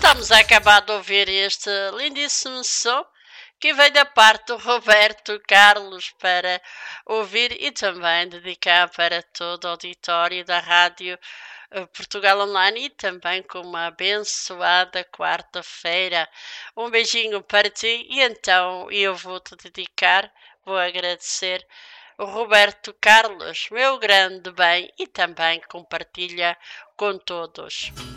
estamos a acabar de ouvir este lindíssimo som que veio da parte do Roberto Carlos para ouvir e também dedicar para todo o auditório da Rádio Portugal Online e também com uma abençoada quarta-feira. Um beijinho para ti e então eu vou-te dedicar, vou agradecer o Roberto Carlos, meu grande bem, e também compartilha com todos.